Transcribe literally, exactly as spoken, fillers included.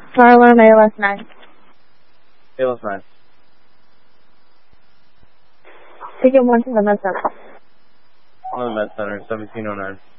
Fire alarm A L S nine. A L S nine. Ticket one to the med center. On the med center, seventeen oh nine.